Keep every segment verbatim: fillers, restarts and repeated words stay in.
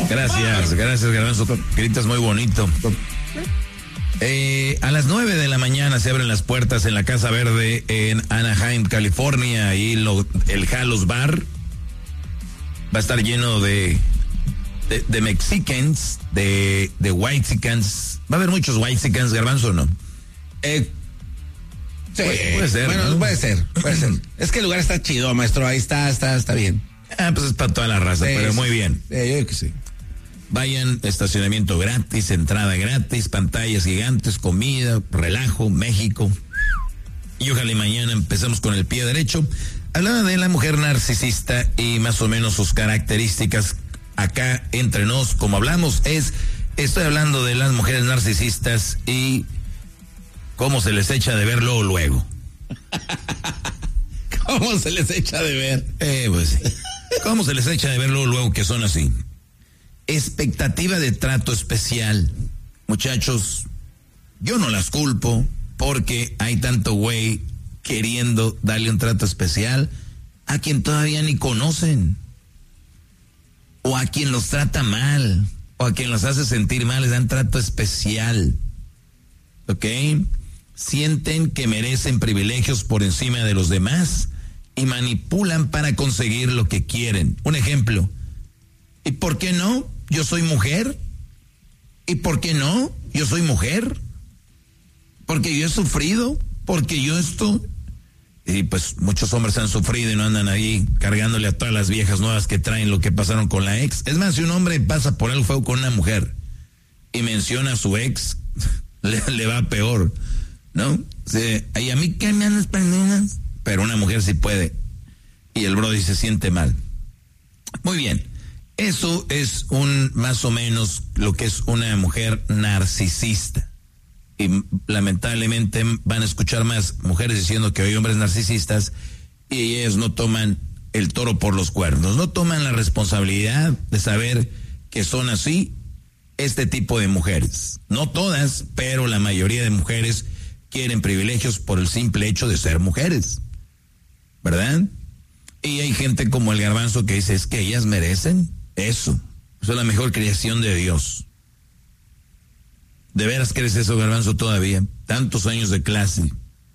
Gracias, gracias, Garbanzo. Gritas muy bonito. Eh, a las nueve de la mañana se abren las puertas en la Casa Verde en Anaheim, California. Ahí lo, el Halos Bar va a estar lleno de, de, de Mexicans, de, de Whitexicans. Va a haber muchos Whitexicans, Garbanzo, ¿no? Eh, sí, puede, puede ser. Bueno, ¿no? puede ser, puede ser. Es que el lugar está chido, maestro. Ahí está, está, está bien. Ah, pues es para toda la raza, Sí, pero sí, muy bien. Sí, yo creo que sí. Vayan, estacionamiento gratis, entrada gratis, pantallas gigantes, comida, relajo, México. Y ojalá y mañana empecemos con el pie derecho. Hablaba de la mujer narcisista y más o menos sus características. Acá entre nos, como hablamos, es, estoy hablando de las mujeres narcisistas y cómo se les echa de ver luego, luego. ¿Cómo se les echa de ver? Eh, pues sí. ¿Cómo se les echa de ver luego, luego que son así? Expectativa de trato especial. Muchachos, yo no las culpo porque hay tanto güey queriendo darle un trato especial a quien todavía ni conocen, o a quien los trata mal, o a quien los hace sentir mal, les dan trato especial. ¿Ok? Sienten que merecen privilegios por encima de los demás y manipulan para conseguir lo que quieren. Un ejemplo. ¿Y por qué no? Yo soy mujer. ¿Y por qué no? Yo soy mujer. Porque yo he sufrido. Porque yo esto. Y pues muchos hombres han sufrido y no andan ahí cargándole a todas las viejas nuevas que traen lo que pasaron con la ex. Es más, si un hombre pasa por algo feo con una mujer y menciona a su ex, le, le va peor, ¿no? O sea, y a mí qué me andas prendiendo, pero una mujer sí puede. Y el brody se siente mal. Muy bien. Eso es un más o menos lo que es una mujer narcisista. Y lamentablemente van a escuchar más mujeres diciendo que hay hombres narcisistas y ellas no toman el toro por los cuernos, no toman la responsabilidad de saber que son así este tipo de mujeres. No todas, pero la mayoría de mujeres quieren privilegios por el simple hecho de ser mujeres, ¿verdad? Y hay gente como el Garbanzo que dice, es que ellas merecen eso. Eso es la mejor creación de Dios. ¿De veras crees eso, Garbanzo, todavía? Tantos años de clase.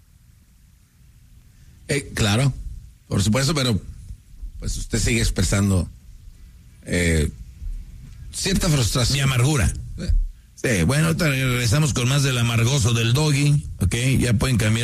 Eh, claro, por supuesto, pero pues usted sigue expresando eh, cierta frustración. Mi amargura. Eh. Sí, bueno, ahorita regresamos con más del amargoso del Doggy, ¿ok? Ya pueden cambiar.